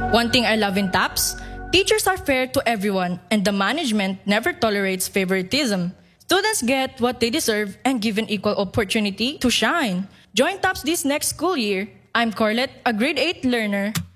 One thing I love in TAPS, teachers are fair to everyone and the management never tolerates favoritism. Students get what they deserve and given equal opportunity to shine. Join TAPS this next school year. I'm Corlette, a grade 8 learner.